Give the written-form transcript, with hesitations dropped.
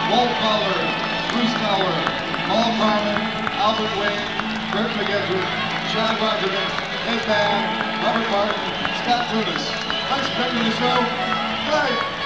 Walt Fowler, Bruce Fowler, Paul Carmen, Albert Wayne, Bert McGedrick, Chad Rogers, Ed Mann, Robert Martin, Scott Tunis. Thanks for coming to the show. Good night.